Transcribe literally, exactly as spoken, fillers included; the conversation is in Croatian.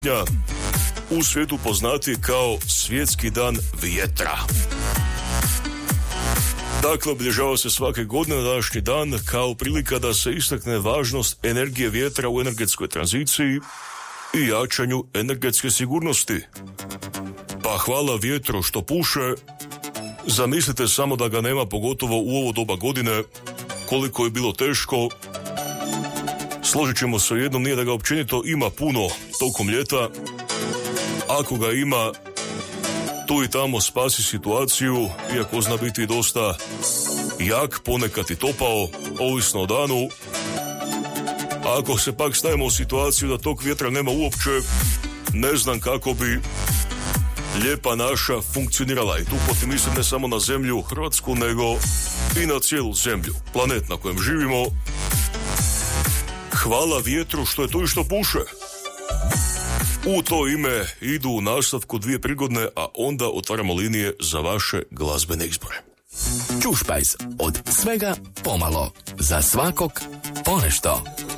u svijetu poznati kao Svjetski dan vjetra. Dakle, obilježava se svake godine na današnji dan kao prilika da se istakne važnost energije vjetra u energetskoj tranziciji i jačanju energetske sigurnosti. Pa hvala vjetru što puše, zamislite samo da ga nema, pogotovo u ovo doba godine, koliko je bilo teško. Složit ćemo se jednom, nije da ga općenito ima puno tokom ljeta. Ako ga ima, tu i tamo spasi situaciju, iako zna biti dosta jak, ponekad i topao, ovisno o danu. A ako se pak stavimo u situaciju da tog vjetra nema uopće, ne znam kako bi lijepa naša funkcionirala. I tu potim mislim ne samo na zemlju Hrvatsku, nego i na cijelu zemlju, planet na kojem živimo. Hvala vjetru što je tu i što puše. U to ime idu u nastavku dvije prigodne, a onda otvaramo linije za vaše glazbene izbore. Čušpajz, od svega pomalo, za svakog ponešto.